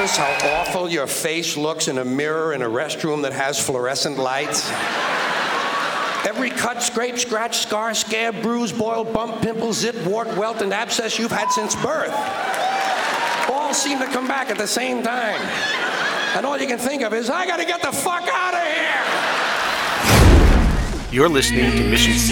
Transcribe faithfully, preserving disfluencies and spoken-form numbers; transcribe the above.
notice how awful your face looks in a mirror in a restroom that has fluorescent lights? Every cut, scrape, scratch, scar, scab, bruise, boil, bump, pimple, zit, wart, welt, and abscess you've had since birth all seem to come back at the same time. And all you can think of is, I gotta get the fuck out of here! You're listening to Mission